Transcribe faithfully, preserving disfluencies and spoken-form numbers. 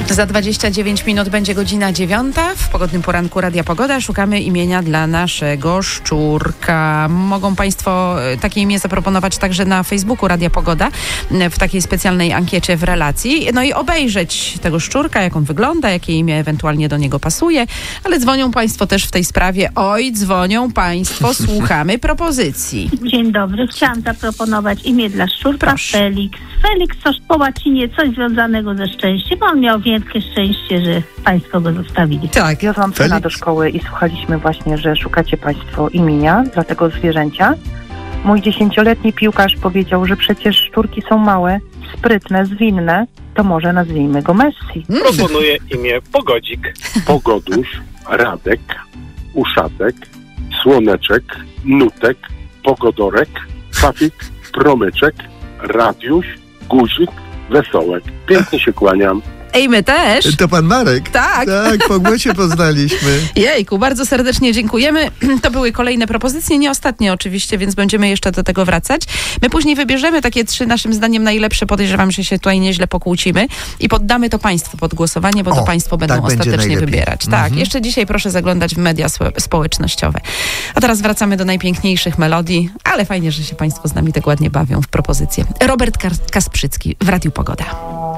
Za dwadzieścia dziewięć minut będzie godzina dziewiąta. W pogodnym poranku Radia Pogoda szukamy imienia dla naszego szczurka. Mogą Państwo takie imię zaproponować także na Facebooku Radia Pogoda w takiej specjalnej ankiecie w relacji. No i obejrzeć tego szczurka, jak on wygląda, jakie imię ewentualnie do niego pasuje. Ale dzwonią Państwo też w tej sprawie. Oj, dzwonią Państwo, słuchamy propozycji. Dzień dobry. Chciałam zaproponować imię dla szczurka. Proszę. Felix. Felix to po łacinie coś związanego ze szczęściem. On miał wielkie szczęście, że Państwo go zostawili. Tak. Wiozłam syna do szkoły i słuchaliśmy właśnie, że szukacie Państwo imienia dla tego zwierzęcia. Mój dziesięcioletni piłkarz powiedział, że przecież szczurki są małe, sprytne, zwinne, to może nazwijmy go Messi. Proponuję imię Pogodzik. Pogodusz, Radek, Uszatek, Słoneczek, Nutek, Pogodorek, Fafik, Promyczek, Radiusz, Guzik, Wesołek. Pięknie się kłaniam. Ej, my też. To pan Marek? Tak. Tak, po głosie poznaliśmy. Jejku, bardzo serdecznie dziękujemy. To były kolejne propozycje, nie ostatnie oczywiście, więc będziemy jeszcze do tego wracać. My później wybierzemy takie trzy naszym zdaniem najlepsze, podejrzewam, że się tutaj nieźle pokłócimy i poddamy to Państwu pod głosowanie, bo O, to Państwo będą tak będzie ostatecznie najlepiej. wybierać. Mhm. Tak, jeszcze dzisiaj proszę zaglądać w media spo- społecznościowe. A teraz wracamy do najpiękniejszych melodii, ale fajnie, że się Państwo z nami tak ładnie bawią w propozycje. Robert Kar- Kasprzycki w Radiu Pogoda.